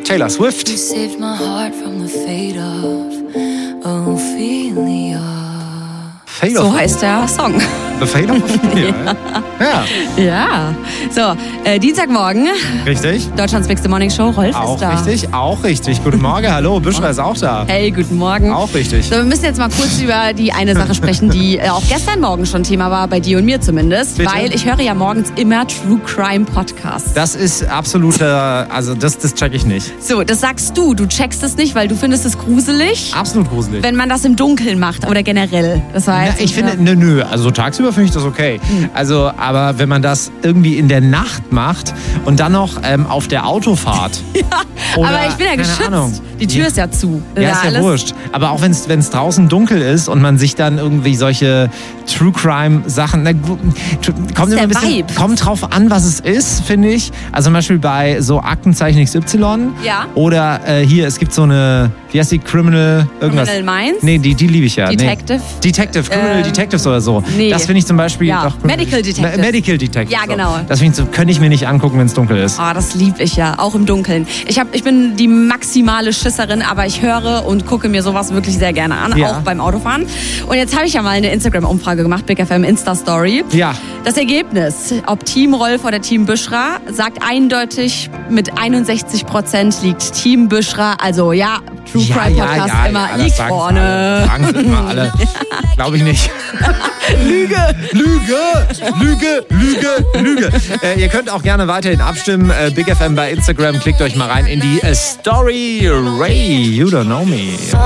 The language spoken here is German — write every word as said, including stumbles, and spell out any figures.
Taylor Swift. You saved my heart from the fate of Ophelia. Fade So of heißt der Song. The Fade of Ophelia. Ja. Ja. So, äh, Dienstagmorgen. Richtig. Deutschlands Big Morning Show. Rolf Auch ist da. richtig, auch richtig. Guten Morgen, hallo, Büschra ist auch da. Hey, guten Morgen. Auch richtig. So, wir müssen jetzt mal kurz über die eine Sache sprechen, die äh, auch gestern Morgen schon Thema war, bei dir und mir zumindest. Bitte? Weil ich höre ja morgens immer True Crime Podcasts. Das ist absoluter, also das, das check ich nicht. So, das sagst du. Du checkst es nicht, weil du findest es gruselig, Absolut gruselig. wenn man das im Dunkeln macht oder generell. Das heißt, Ja, ich finde, nö, nö, also tagsüber finde ich das okay. Also, aber wenn man das irgendwie in der Nacht macht und dann noch ähm, auf der Autofahrt. Oder, aber ich bin ja keine geschützt. Ahnung. Die Tür ist ja zu. Ja, ist ja alles- wurscht. Aber auch wenn es draußen dunkel ist und man sich dann irgendwie solche True Crime Sachen, na, gu- kommt immer ein der bisschen, Vibe. kommt drauf an, was es ist, finde ich. Also zum Beispiel bei so Aktenzeichen X Y. Ja. Oder äh, hier, es gibt so eine, wie heißt die, Criminal irgendwas? Criminal Minds? Nee, die, die liebe ich ja. Detective? Nee. Detective, Criminal Ähm, Detectives oder so. nee. Das finde ich zum Beispiel Ja, doch. Medical Detectives. Me- Medical Detectives. Ja, genau. So. Das finde ich so, könnte ich mir nicht angucken, wenn es dunkel ist. Oh, das liebe ich ja, auch im Dunkeln. Ich, hab, ich bin die maximale Schisserin, aber ich höre und gucke mir sowas wirklich sehr gerne an, Ja. auch beim Autofahren. Und jetzt habe ich ja mal eine Instagram-Umfrage gemacht, Big F M Insta-Story. Ja. Das Ergebnis, ob Team Rolf oder Team Büschra, sagt eindeutig, mit einundsechzig Prozent liegt Team Büschra. Also ja, True Ja, Crime ja, Podcast ja, immer ja, das liegt sagen's vorne. Alle. Sagen sie immer alle. Glaube ich nicht. Lüge! Lüge, Lüge, Lüge, Lüge. Äh, ihr könnt auch gerne weiterhin abstimmen. Äh, Big F M bei Instagram. Klickt euch mal rein in die äh, Story. Ray, you don't know me.